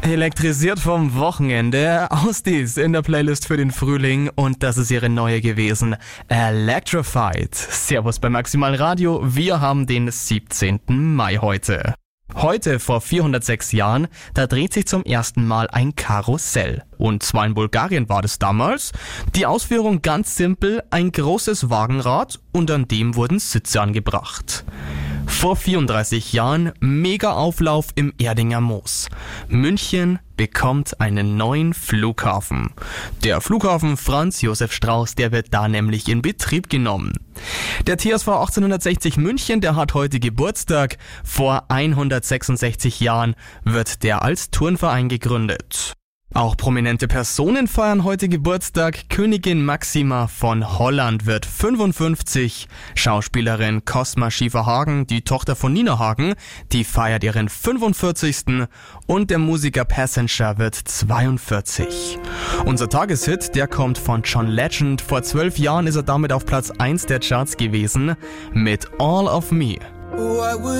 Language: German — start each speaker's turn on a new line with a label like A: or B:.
A: Elektrisiert vom Wochenende, Ausdies in der Playlist für den Frühling und das ist ihre neue gewesen, Electrified. Servus bei Maximal Radio, wir haben den 17. Mai heute. Heute vor 406 Jahren, da dreht sich zum ersten Mal ein Karussell. Und zwar in Bulgarien war das damals. Die Ausführung ganz simpel, ein großes Wagenrad und an dem wurden Sitze angebracht. Vor 34 Jahren mega Auflauf im Erdinger Moos. München bekommt einen neuen Flughafen. Der Flughafen Franz Josef Strauß, der wird da nämlich in Betrieb genommen. Der TSV 1860 München, der hat heute Geburtstag. Vor 166 Jahren wird der als Turnverein gegründet. Auch prominente Personen feiern heute Geburtstag. Königin Máxima von Holland wird 55. Schauspielerin Cosma Schiefer-Hagen, die Tochter von Nina Hagen, die feiert ihren 45. Und der Musiker Passenger wird 42. Unser Tageshit, der kommt von John Legend. Vor 12 Jahren ist er damit auf Platz 1 der Charts gewesen mit All of Me.
B: What would